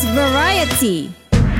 News Variety.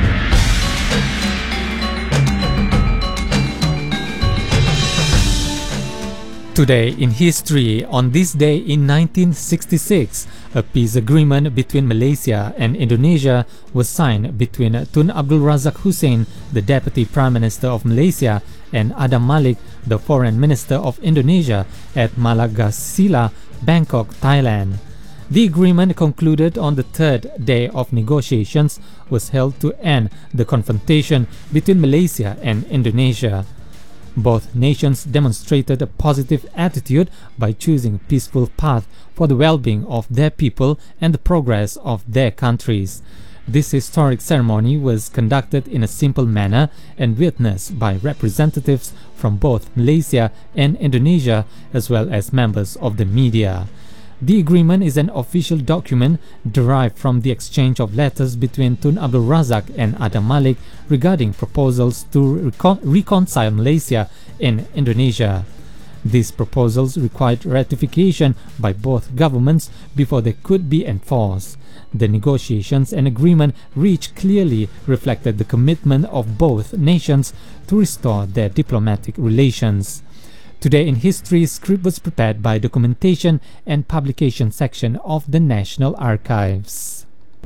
Today in history, on this day in 1966, a peace agreement between Malaysia and Indonesia was signed between Tun Abdul Razak Hussein, the Deputy Prime Minister of Malaysia, and Adam Malik, the Foreign Minister of Indonesia, at Malagasila, Bangkok, Thailand. The agreement, concluded on the third day of negotiations, was held to end the confrontation between Malaysia and Indonesia. Both nations demonstrated a positive attitude by choosing a peaceful path for the well-being of their people and the progress of their countries. This historic ceremony was conducted in a simple manner and witnessed by representatives from both Malaysia and Indonesia, as well as members of the media. The agreement is an official document derived from the exchange of letters between Tun Abdul Razak and Adam Malik regarding proposals to reconcile Malaysia and Indonesia. These proposals required ratification by both governments before they could be enforced. The negotiations and agreement reached clearly reflected the commitment of both nations to restore their diplomatic relations. Today in History script was prepared by Documentation and Publication section of the National Archives.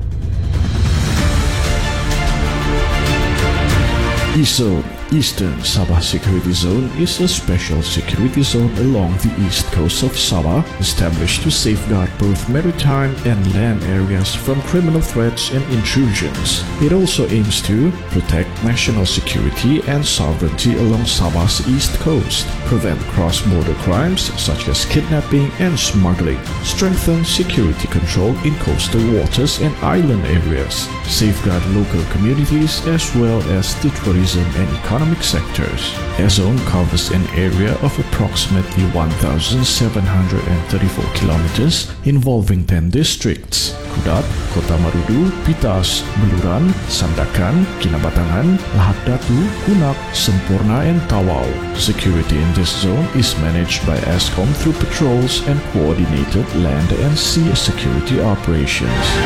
EAST-Zone, Eastern Sabah Security Zone, is a special security zone along the east coast of Sabah, established to safeguard both maritime and land areas from criminal threats and intrusions. It also aims to protect national security and sovereignty along Sabah's east coast, prevent cross-border crimes such as kidnapping and smuggling, strengthen security control in coastal waters and island areas, safeguard local communities as well as the tourism and economic sectors. EAST-Zone covers an area of approximately 1,734 kilometers involving 10 districts: Kudat, Kota Marudu, Pitas, Beluran, Sandakan, Kinabatangan, Lahad Datu, Kunak, Sempurna, and Tawau. Security in this zone is managed by ESCOM through patrols and coordinated land and sea security operations.